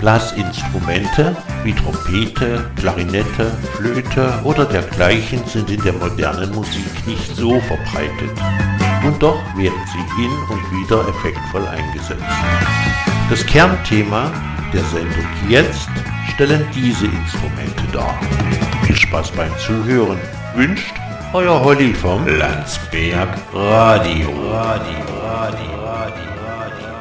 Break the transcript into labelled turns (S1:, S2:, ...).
S1: Blasinstrumente wie Trompete, Klarinette, Flöte oder dergleichen sind in der modernen Musik nicht so verbreitet. Und doch werden sie hin und wieder effektvoll eingesetzt. Das Kernthema der Sendung jetzt stellen diese Instrumente dar. Viel Spaß beim Zuhören wünscht euer Holly vom Landsberg Radio.